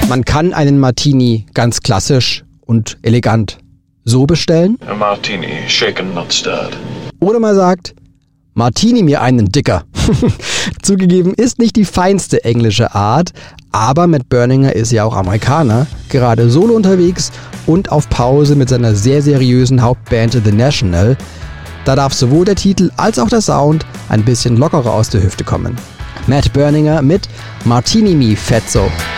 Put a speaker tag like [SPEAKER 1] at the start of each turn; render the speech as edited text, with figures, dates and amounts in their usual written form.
[SPEAKER 1] Man kann einen Martini ganz klassisch und elegant so bestellen.
[SPEAKER 2] A martini, shaken, not stirred.
[SPEAKER 1] Oder man sagt, Martini mir einen Dicker. Zugegeben ist nicht die feinste englische Art, aber Matt Berninger ist ja auch Amerikaner, gerade solo unterwegs und auf Pause mit seiner sehr seriösen Hauptband The National. Da darf sowohl der Titel als auch der Sound ein bisschen lockerer aus der Hüfte kommen. Matt Berninger mit Martini Me Fetzo.